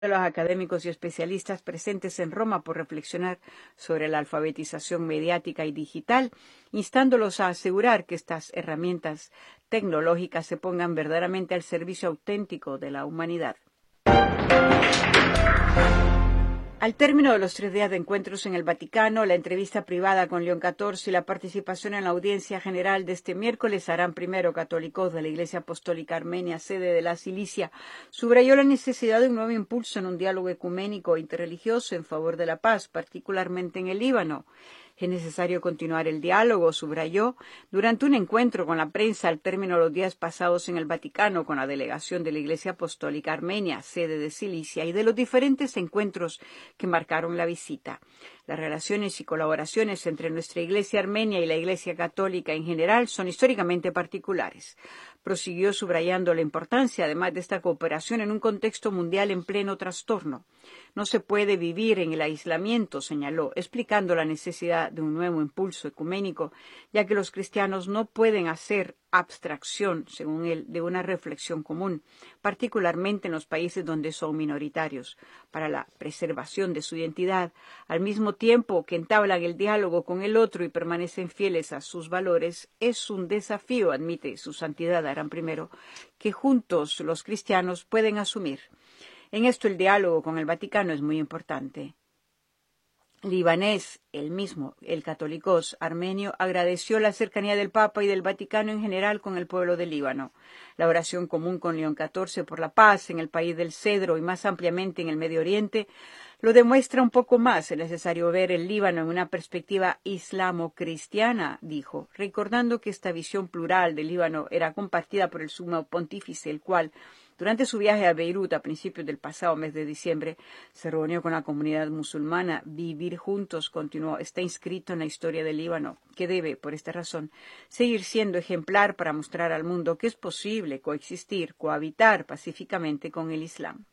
de los académicos y especialistas presentes en Roma por reflexionar sobre la alfabetización mediática y digital, instándolos a asegurar que estas herramientas tecnológicas se pongan verdaderamente al servicio auténtico de la humanidad. Al término de los 3 días de encuentros en el Vaticano, la entrevista privada con León XIV y la participación en la audiencia general de este miércoles harán primero católicos de la Iglesia Apostólica Armenia, sede de la Cilicia, subrayó la necesidad de un nuevo impulso en un diálogo ecuménico e interreligioso en favor de la paz, particularmente en el Líbano. Es necesario continuar el diálogo, subrayó, durante un encuentro con la prensa al término de los días pasados en el Vaticano con la delegación de la Iglesia Apostólica Armenia, sede de Cilicia, y de los diferentes encuentros que marcaron la visita. Las relaciones y colaboraciones entre nuestra Iglesia Armenia y la Iglesia Católica en general son históricamente particulares. Prosiguió subrayando la importancia, además de esta cooperación, en un contexto mundial en pleno trastorno. No se puede vivir en el aislamiento, señaló, explicando la necesidad de un nuevo impulso ecuménico, ya que los cristianos no pueden hacer abstracción, según él, de una reflexión común, particularmente en los países donde son minoritarios, para la preservación de su identidad, al mismo tiempo que entablan el diálogo con el otro y permanecen fieles a sus valores. Es un desafío, admite su santidad Abraham I, que juntos los cristianos pueden asumir. En esto el diálogo con el Vaticano es muy importante. Libanés, el mismo, el católicos armenio, agradeció la cercanía del Papa y del Vaticano en general con el pueblo del Líbano. La oración común con León XIV por la paz en el país del Cedro y más ampliamente en el Medio Oriente lo demuestra un poco más. Es necesario ver el Líbano en una perspectiva islamo-cristiana, dijo, recordando que esta visión plural del Líbano era compartida por el sumo pontífice, el cual, durante su viaje a Beirut a principios del pasado mes de diciembre, se reunió con la comunidad musulmana. Vivir juntos, continuó, está inscrito en la historia del Líbano, que debe, por esta razón, seguir siendo ejemplar para mostrar al mundo que es posible coexistir, cohabitar pacíficamente con el Islam.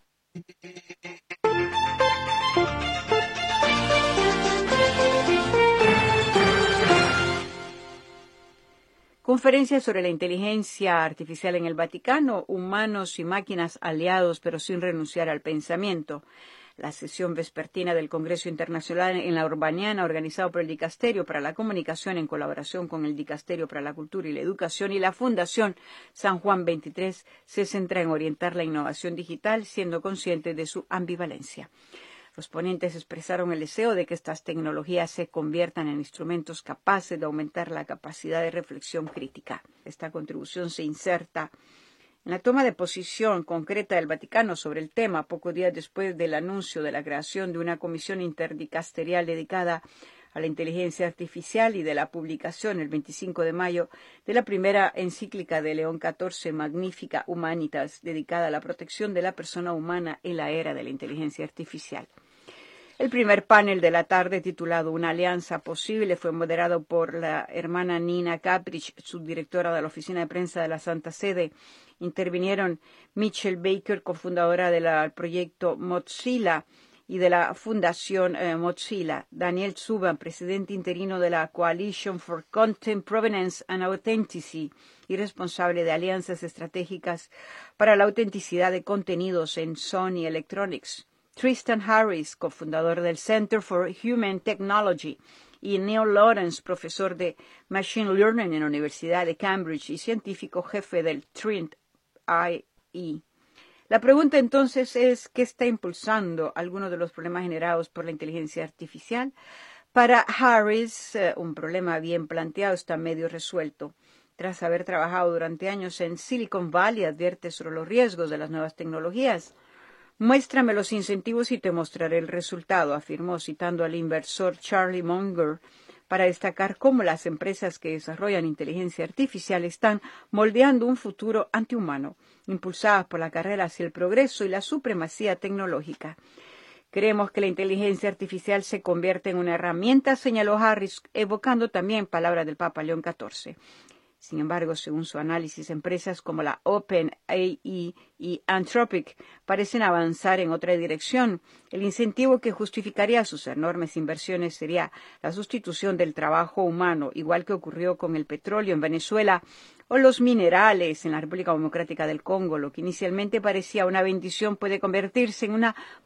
Conferencia sobre la inteligencia artificial en el Vaticano, humanos y máquinas aliados pero sin renunciar al pensamiento. La sesión vespertina del Congreso Internacional en la Urbaniana, organizado por el Dicasterio para la Comunicación en colaboración con el Dicasterio para la Cultura y la Educación y la Fundación San Juan XXIII, se centra en orientar la innovación digital, siendo consciente de su ambivalencia. Los ponentes expresaron el deseo de que estas tecnologías se conviertan en instrumentos capaces de aumentar la capacidad de reflexión crítica. Esta contribución se inserta en la toma de posición concreta del Vaticano sobre el tema, pocos días después del anuncio de la creación de una comisión interdicasterial dedicada a la inteligencia artificial y de la publicación el 25 de mayo de la primera encíclica de León XIV, Magnificat Humanitas, dedicada a la protección de la persona humana en la era de la inteligencia artificial. El primer panel de la tarde, titulado Una alianza posible, fue moderado por la hermana Nina Caprich, subdirectora de la Oficina de Prensa de la Santa Sede. Intervinieron Michelle Baker, cofundadora del proyecto Mozilla y de la Fundación Mozilla, Daniel Zuban, presidente interino de la Coalition for Content Provenance and Authenticity y responsable de alianzas estratégicas para la autenticidad de contenidos en Sony Electronics, Tristan Harris, cofundador del Center for Human Technology, y Neil Lawrence, profesor de Machine Learning en la Universidad de Cambridge y científico jefe del Trint IE. La pregunta entonces es, ¿qué está impulsando algunos de los problemas generados por la inteligencia artificial? Para Harris, un problema bien planteado está medio resuelto. Tras haber trabajado durante años en Silicon Valley, advierte sobre los riesgos de las nuevas tecnologías. Muéstrame los incentivos y te mostraré el resultado, afirmó, citando al inversor Charlie Munger, para destacar cómo las empresas que desarrollan inteligencia artificial están moldeando un futuro antihumano, impulsadas por la carrera hacia el progreso y la supremacía tecnológica. Creemos que la inteligencia artificial se convierte en una herramienta, señaló Harris, evocando también palabras del Papa León XIV. Sin embargo, según su análisis, empresas como la OpenAI y Anthropic parecen avanzar en otra dirección. El incentivo que justificaría sus enormes inversiones sería la sustitución del trabajo humano, igual que ocurrió con el petróleo en Venezuela o los minerales en la República Democrática del Congo. Lo que inicialmente parecía una bendición puede convertirse en una